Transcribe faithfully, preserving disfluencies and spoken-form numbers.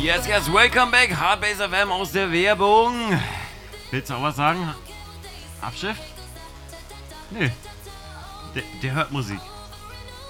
Yes, yes, welcome back. Hardbase F M aus der Werbung. Willst du auch was sagen? Abschiff? Nö. Der, der hört Musik.